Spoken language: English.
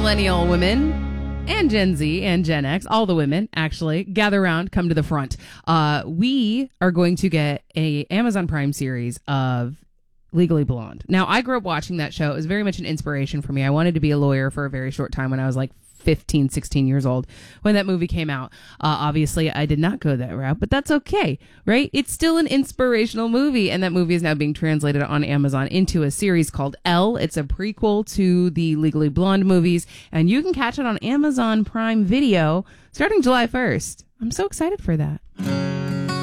millennial women and Gen Z and Gen X, all the women actually, gather around, come to the front. We are going to get a Amazon Prime series of Legally Blonde. Now, I grew up watching that show. It was very much an inspiration for me. I wanted to be a lawyer for a very short time when I was like 15, 16 years old when that movie came out. Obviously, I did not go that route, but that's okay, right? It's still an inspirational movie, and that movie is now being translated on Amazon into a series called Elle. It's a prequel to the Legally Blonde movies, and you can catch it on Amazon Prime Video starting July 1st. I'm so excited for that.